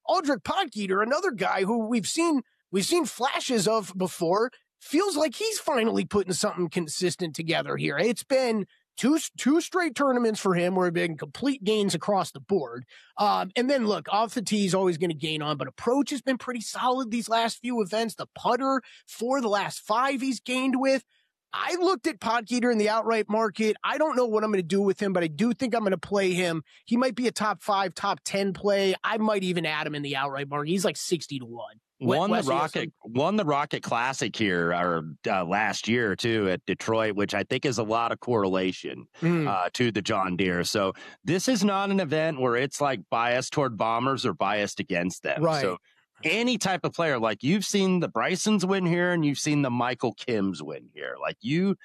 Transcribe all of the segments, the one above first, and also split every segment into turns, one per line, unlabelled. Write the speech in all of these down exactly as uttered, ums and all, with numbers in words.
Aldrich Potgieter, another guy who we've seen we've seen flashes of before, feels like he's finally putting something consistent together here. It's been two two straight tournaments for him where have been complete gains across the board. Um, and then look, off the tee he's always going to gain on, but approach has been pretty solid these last few events. The putter for the last five he's gained with. I looked at Potgieter in the outright market. I don't know what I'm going to do with him, but I do think I'm going to play him. He might be a top five, top ten play. I might even add him in the outright market. He's like sixty to one.
Won the Rocket, won the Rocket Classic here or uh, last year too at Detroit, which I think is a lot of correlation mm. uh, to the John Deere. So this is not an event where it's like biased toward Bombers or biased against them.
Right.
So any type of player, like you've seen the Brysons win here and you've seen the Michael Kims win here. Like you,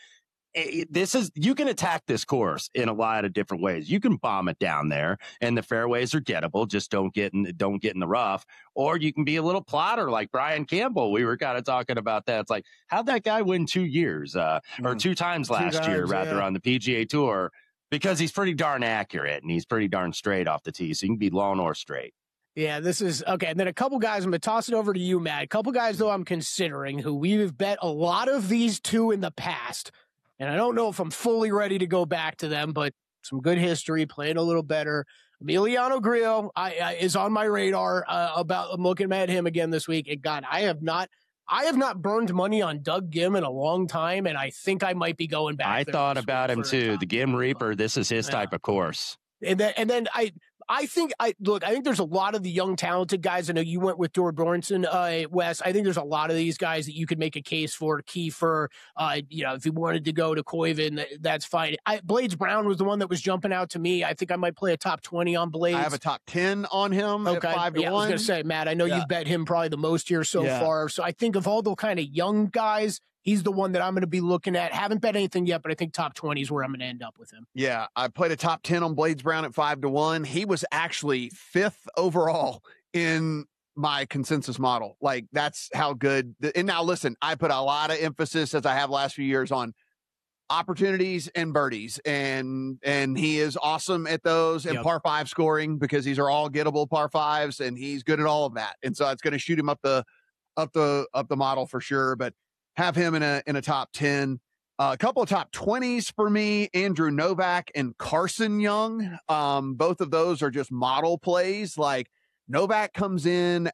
this is, you can attack this course in a lot of different ways. You can bomb it down there and the fairways are gettable. Just don't get in, don't get in the rough. Or you can be a little plotter like Brian Campbell. We were kind of talking about that. It's like, how'd that guy win two years, uh, or two times last two times, year, rather yeah. on the P G A Tour? Because he's pretty darn accurate and he's pretty darn straight off the tee. So you can be long or straight.
Yeah, this is okay. And then a couple guys, I'm going to toss it over to you, Matt. A couple guys, though, I'm considering who we've bet a lot of these two in the past. And I don't know if I'm fully ready to go back to them, but some good history, playing a little better. Emiliano Grillo I, I, is on my radar uh, about, I'm looking at him again this week. And God, I have not, I have not burned money on Doug Ghim in a long time. And I think I might be going back.
I thought about him too. The Ghim Reaper. This is his yeah. type of course.
And then, and then I, I think I look, I think there's a lot of the young, talented guys. I know you went with Dor Bjornsson, uh, Wes. I think there's a lot of these guys that you could make a case for. Kiefer, uh, you know, if you wanted to go to Koivu, that's fine. I, Blades Brown was the one that was jumping out to me. I think I might play a top twenty on Blades.
I have a top ten on him
okay.
at five to
yeah,
one.
I was going to say, Matt, I know yeah. you've bet him probably the most here so
yeah.
far. So I think of all the kind of young guys, he's the one that I'm going to be looking at. Haven't bet anything yet, but I think top twenty is where I'm going to end up with him.
Yeah, I played a top ten on Blades Brown at five to one. He was actually fifth overall in my consensus model. Like, that's how good. The, and now listen, I put a lot of emphasis, as I have last few years, on opportunities and birdies. And, and he is awesome at those and yep. par five scoring, because these are all gettable par fives and he's good at all of that. And so it's going to shoot him up the, up the, up the model for sure. But have him in a, in a top ten. Uh, a couple of top twenties for me, Andrew Novak and Carson Young. Um, both of those are just model plays. Like, Novak comes in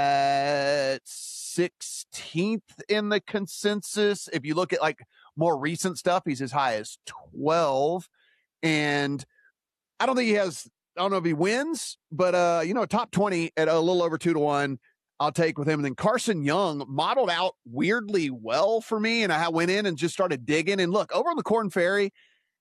at sixteenth in the consensus. If you look at like more recent stuff, he's as high as twelve. And I don't think he has, I don't know if he wins, but, uh, you know, top twenty at a little over two to one. I'll take with him. And then Carson Young modeled out weirdly well for me. And I went in and just started digging. And look, over on the Korn Ferry,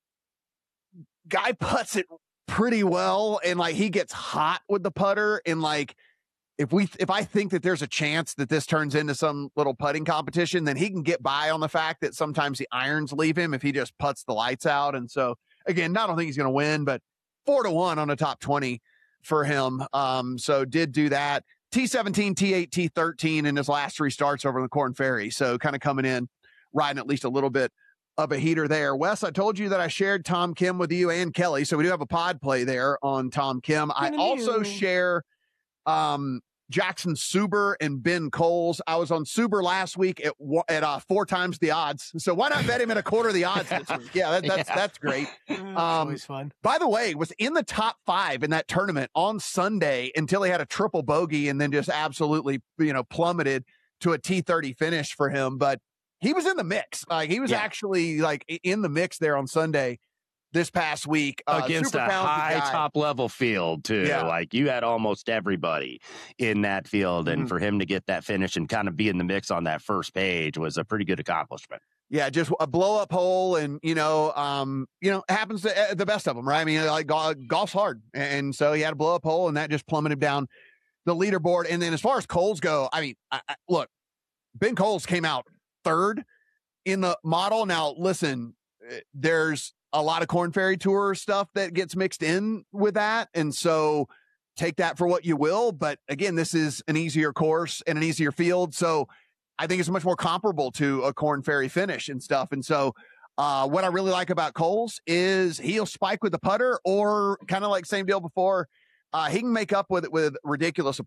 guy putts it pretty well. And like, he gets hot with the putter. And like, if we, if I think that there's a chance that this turns into some little putting competition, then he can get by on the fact that sometimes the irons leave him if he just puts the lights out. And so again, I don't think he's going to win, but four to one on a top twenty for him. Um, so did do that. T seventeen, T eight, T thirteen in his last three starts over the Korn Ferry. So kind of coming in, riding at least a little bit of a heater there. Wes, I told you that I shared Tom Kim with you and Kelly. So we do have a pod play there on Tom Kim. I also share, um, Jackson Suber and Ben Coles. I was on Suber last week at, at, uh, four times the odds. So why not bet him at a quarter of the odds this week? Yeah, that, that's, yeah. that's great. Um,
always fun.
By the way, was in the top five in that tournament on Sunday until he had a triple bogey and then just absolutely, you know, plummeted to a T thirty finish for him. But he was in the mix. Like, he was yeah. actually like in the mix there on Sunday this past week
uh, against a high guy. top level field too. Yeah. Like, you had almost everybody in that field. And mm-hmm. for him to get that finish and kind of be in the mix on that first page was a pretty good accomplishment.
Yeah. Just a blow up hole. And, you know, um, you know, it happens to uh, the best of them, right? I mean, like, golf, golf's hard. And so he had a blow up hole and that just plummeted down the leaderboard. And then as far as Coles go, I mean, I, I, look, Ben Coles came out third in the model. Now, listen, there's a lot of Korn Ferry Tour stuff that gets mixed in with that. And so take that for what you will. But again, this is an easier course and an easier field. So I think it's much more comparable to a Korn Ferry finish and stuff. And so, uh, what I really like about Coles is he'll spike with the putter, or kind of like same deal before. Uh, he can make up with it with ridiculous